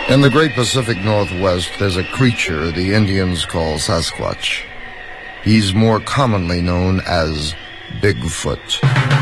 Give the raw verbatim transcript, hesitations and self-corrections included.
In the great Pacific Northwest, there's a creature the Indians call Sasquatch. He's more commonly known as Bigfoot.